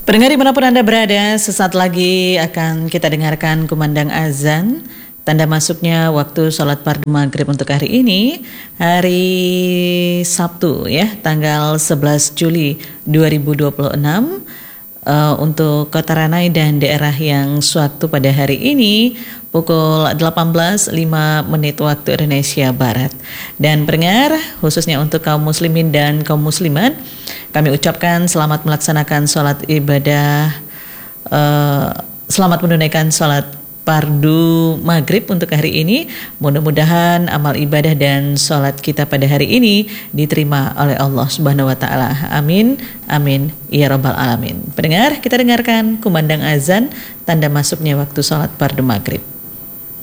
Pendengar dimanapun Anda berada, sesaat lagi akan kita dengarkan kumandang azan, tanda masuknya waktu sholat fardu maghrib untuk hari ini, hari Sabtu ya, tanggal 11 Juli 2026. Untuk Kota Ranai dan daerah yang sewaktu pada hari ini pukul 18.05 waktu Indonesia Barat. Dan pendengar, khususnya untuk kaum muslimin dan kaum muslimat, kami ucapkan selamat melaksanakan sholat ibadah, selamat menunaikan sholat fardu maghrib untuk hari ini. Mudah-mudahan amal ibadah dan sholat kita pada hari ini diterima oleh Allah Subhanahu wa Ta'ala. Amin, amin, ya Rabbal Alamin. Pendengar, kita dengarkan kumandang azan, tanda masuknya waktu sholat fardu maghrib.